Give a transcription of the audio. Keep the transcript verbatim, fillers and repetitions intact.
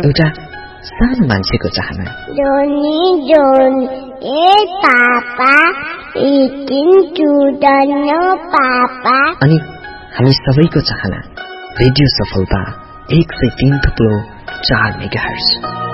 एउटा सानो मान्छेको चाहना। जोनी जोन ए पापा इटिङ चुडन पापा। अनि हामी सबैको चाहना रेडियो सफलता एक सय तीन थुप्रो चार मेगाहर्ज।